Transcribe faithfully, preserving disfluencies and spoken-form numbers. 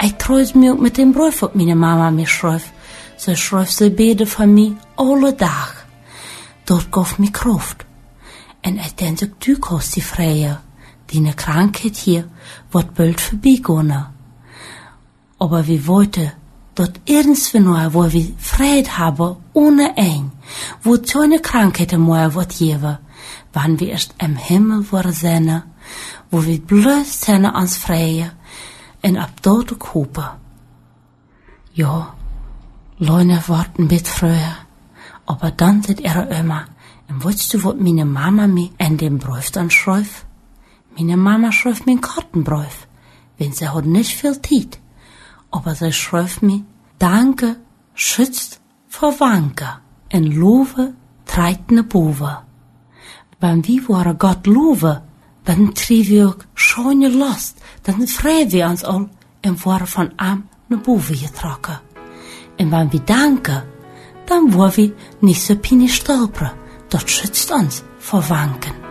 Ich treus mir mit dem Brief, wat meine Mama mir schreibt. Sie schreibt sie bete von mir alle Tag. Dort gauf mir Kraft. Und ich denke, du kannst die Freie. Die Krankheit hier wird bald vorbeigehen. Aber wir wollten dort irgendwo noch, wo wir Frieden haben, ohne ein, wo keine Krankheiten mehr wird geben, wann wir erst im Himmel wollen sein, wo wir bloß sind ans Freie und ab dort hoffen. Ja, Leute warten mit früher, aber dann sind ihre immer. Und weißt du, was meine Mama mir in dem Brief dann schreibt? Meine Mama schreibt mir einen Kartenbrief, wenn sie hat nicht viel Zeit. Aber sie schreibt mir, Danke, schützt vor Wanke, und Lobe treibt ne Bove. Wenn wir wollen Gott loben, dann trieben wir schöne Last, dann freuen wir uns all und waren von ihm ne Bove getrokken. Und wenn wir danken, dann wollen wir nicht so pini stolpern, das schützt uns vor Wanken.